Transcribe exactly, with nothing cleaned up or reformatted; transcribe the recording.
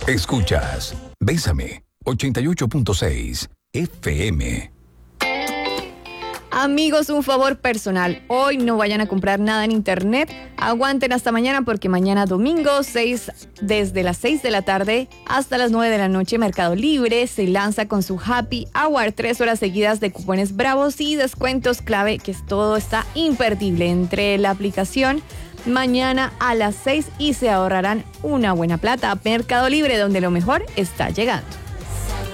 Escuchas Bésame ochenta y ocho punto seis F M. Amigos, un favor personal. Hoy no vayan a comprar nada en internet. Aguanten hasta mañana porque mañana domingo, seis, desde las seis de la tarde hasta las nueve de la noche, Mercado Libre se lanza con su Happy Hour. Tres horas seguidas de cupones bravos y descuentos clave, que es todo está imperdible. Entre la aplicación mañana a las seis y se ahorrarán una buena plata. Mercado Libre, donde lo mejor está llegando.